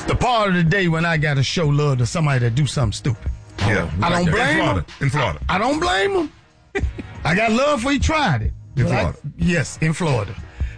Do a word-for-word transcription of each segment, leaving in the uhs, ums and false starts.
the part of the day when I got to show love to somebody that do something stupid. Yeah, I don't like blame in Florida. him. In Florida. I, I don't blame him. I got love for he tried it. In But I- Florida. yes, in Florida.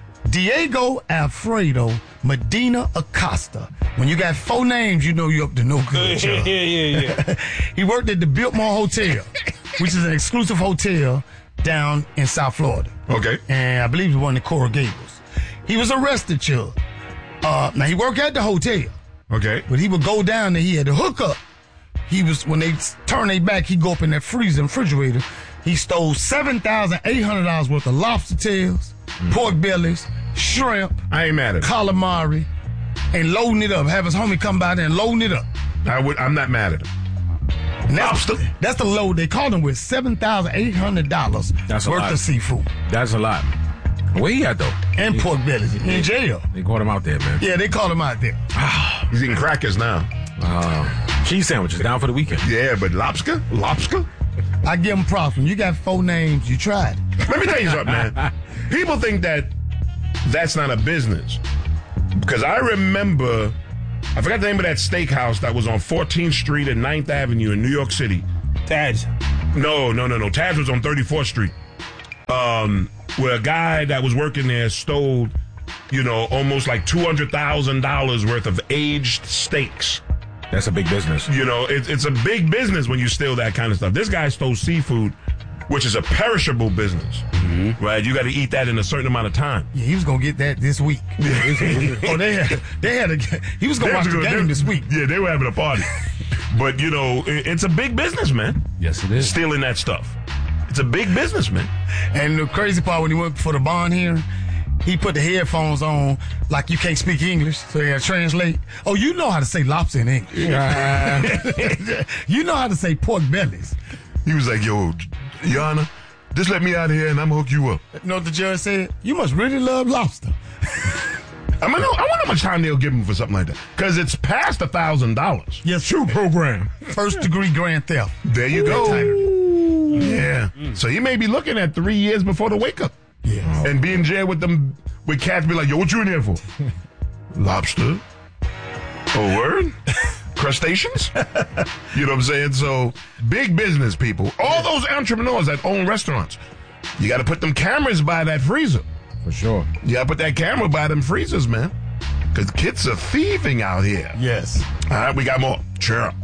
Diego Alfredo Medina Acosta. When you got four names, you know you're up to no good. Yeah, yeah, yeah, yeah. He worked at the Biltmore Hotel, which is an exclusive hotel down in South Florida. Okay. And I believe it was one in Coral Gables. He was arrested, Chuck. Uh, now, he worked at the hotel, Okay. but he would go down there. He had to hook up. He was, when they turn their back, he'd go up in that freezer and refrigerator. He stole seven thousand eight hundred dollars worth of lobster tails, Mm. pork bellies, shrimp, I ain't mad at him. calamari, and loading it up. Have his homie come by there and loading it up. I would, I'm not mad at him. And that's, Lobster? that's the load. They called him with seven thousand eight hundred dollars That's a worth lot. of seafood That's a lot. Where he at, though? and pork bellies in jail. They caught him out there, man. Yeah, they called him out there. He's eating crackers now. Uh, cheese sandwiches down for the weekend. Yeah, but lobster? Lobster? I give him props. When you got four names, you tried it. Let me tell you something, man. People think that that's not a business. Because I remember, I forgot the name of that steakhouse that was on fourteenth Street and ninth Avenue in New York City. Tad's. No, no, no, no. Taz was on thirty-fourth Street. Um, where a guy that was working there stole, you know, almost like two hundred thousand dollars worth of aged steaks. That's a big business. You know, it, it's a big business when you steal that kind of stuff. This guy stole seafood, which is a perishable business, Mm-hmm. right? You got to eat that in a certain amount of time. Yeah, he was gonna get that this week. oh, they had, they had a. He was gonna They watch was the gonna- game they- this week. Yeah, they were having a party. But, you know, it, it's a big business, man. Yes, it is. Stealing that stuff. It's a big business, man. And the crazy part, when he went for the bond hearing, he put the headphones on like you can't speak English, so he had to translate. Oh, you know how to say lobster in English. You know how to say pork bellies. He was like, yo, Yana, just let me out of here and I'm going to hook you up. You know what the judge said? You must really love lobster. I mean, I wonder how much time they'll give him for something like that. Because it's past a thousand dollars. Yes, true program. First degree grand theft. There you go. Tighter. Yeah. So he may be looking at three years before the wake up. Yes. And be in jail with them, with cats be like, yo, what you in here for? Lobster. Oh, word? Crustaceans? You know what I'm saying? So, big business people. All those entrepreneurs that own restaurants, you got to put them cameras by that freezer. For sure. You got to put that camera by them freezers, man. Because kids are thieving out here. Yes. All right, we got more. Cheer up.